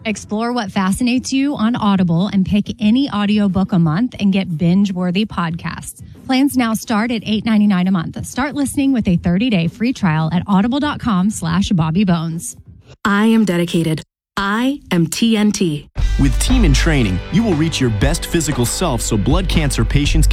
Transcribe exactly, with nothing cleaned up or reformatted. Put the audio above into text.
Explore what fascinates you on Audible and pick any audiobook a month and get binge-worthy podcasts. Plans now start at eight dollars and ninety-nine cents a month. Start listening with a thirty-day free trial at audible.com slash Bobby Bones. I am dedicated. I am T N T. With Team in Training, you will reach your best physical self so blood cancer patients